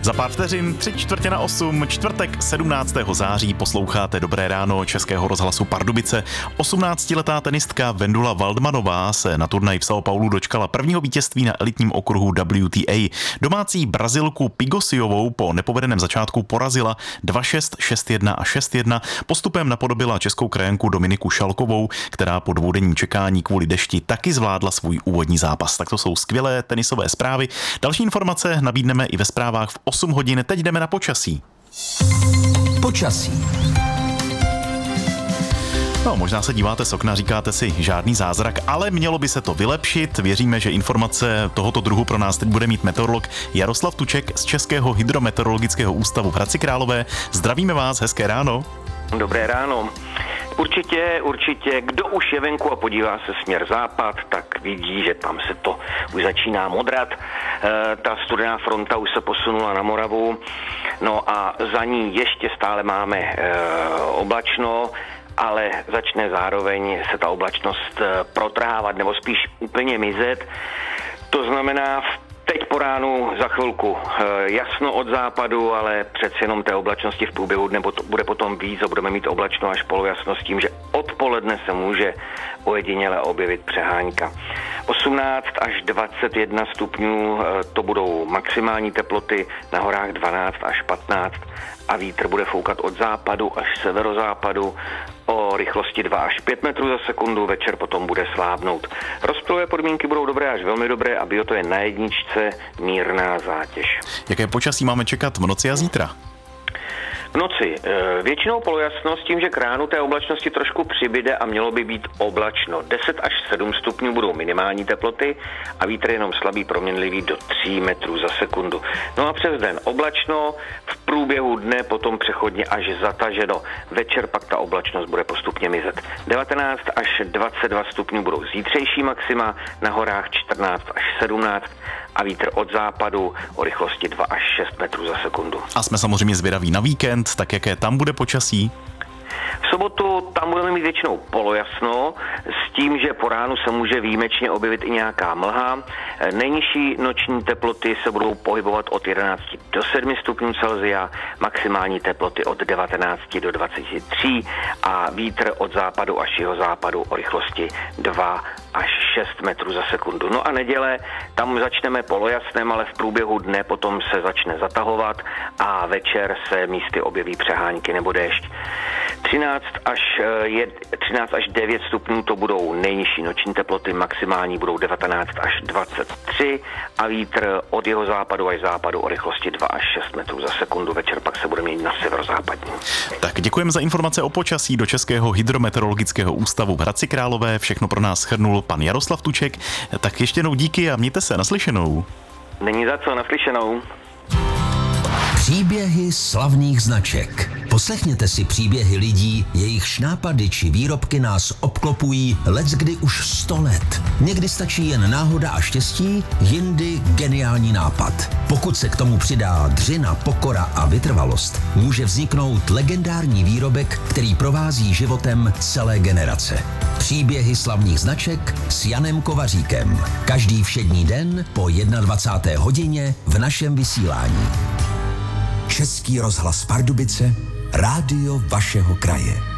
Za pár vteřin 7:45, čtvrtek 17. září posloucháte Dobré ráno Českého rozhlasu Pardubice. 18letá tenistka Vendula Waldmanová se na turnaji v São Paulu dočkala prvního vítězství na elitním okruhu WTA. Domácí Brazilku Pigosiovou po nepovedeném začátku porazila 2-6, 6-1 a 6-1. Postupem napodobila českou krajanku Dominiku Šalkovou, která po dvoudenním čekání kvůli dešti taky zvládla svůj úvodní zápas. Tak to jsou skvělé tenisové zprávy. Další informace nabídneme i ve zprávách v 8 hodin. Teď jdeme na počasí. Počasí. No, možná se díváte z okna, říkáte si žádný zázrak, ale mělo by se to vylepšit. Věříme, že informace tohoto druhu pro nás teď bude mít meteorolog Jaroslav Tuček z Českého hydrometeorologického ústavu v Hradci Králové. Zdravíme vás, hezké ráno. Dobré ráno. Určitě, kdo už je venku a podívá se směr západ, tak vidí, že tam se to už začíná modrat. Ta studená fronta už se posunula na Moravu, no a za ní ještě stále máme oblačno, ale začne zároveň se ta oblačnost protrhávat nebo spíš úplně mizet. To znamená teď po ránu za chvilku jasno od západu, ale přeci jenom té oblačnosti v průběhu dne bude potom víc a budeme mít oblačno až polojasno s tím, že odpoledne se může ojediněle objevit přehánka. 18 až 21 stupňů to budou maximální teploty, na horách 12 až 15 a vítr bude foukat od západu až severozápadu o rychlosti 2 až 5 metrů za sekundu, večer potom bude slábnout. Rozptylové podmínky budou dobré až velmi dobré a bio to je na jedničce mírná zátěž. Jaké počasí máme čekat v noci a zítra? V noci většinou polojasno s tím, že k ránu té oblačnosti trošku přibyde a mělo by být oblačno. 10 až 7 stupňů budou minimální teploty a vítr jenom slabý proměnlivý do 3 metrů za sekundu. No a přes den oblačno, v průběhu dne potom přechodně až zataženo. Večer pak ta oblačnost bude postupně mizet. 19 až 22 stupňů budou zítřejší maxima, na horách 14 až 17 a vítr od západu o rychlosti 2 až 6 metrů za sekundu. A jsme samozřejmě zvědaví na víkend, tak jaké tam bude počasí? V sobotu tam budeme mít většinou polojasno, s tím, že po ránu se může výjimečně objevit i nějaká mlha. Nejnižší noční teploty se budou pohybovat od 11 do 7 stupňů Celsia, maximální teploty od 19 do 23 a vítr od západu až jihozápadu o rychlosti 2 až 6 metrů za sekundu. No a neděle, tam začneme polojasnem, ale v průběhu dne potom se začne zatahovat a večer se místy objeví přehánky nebo déšť. 13 až 9 stupňů to budou nejnižší noční teploty, maximální budou 19 až 23 a vítr od jihozápadu až západu o rychlosti 2 až 6 metrů za sekundu. Večer pak se bude měnit na severozápadní. Tak děkujeme za informace o počasí do Českého hydrometeorologického ústavu v Hradci Králové. Všechno pro nás shrnul pan Jaroslav Tuček. Tak ještě jednou díky a mějte se, naslyšenou. Není za co, naslyšenou. Příběhy slavných značek. Poslechněte si příběhy lidí, jejichž nápady či výrobky nás obklopují leckdy už 100 let. Někdy stačí jen náhoda a štěstí, jindy geniální nápad. Pokud se k tomu přidá dřina, pokora a vytrvalost, může vzniknout legendární výrobek, který provází životem celé generace. Příběhy slavných značek s Janem Kovaříkem. Každý všední den po 21. hodině v našem vysílání. Český rozhlas Pardubice, rádio vašeho kraje.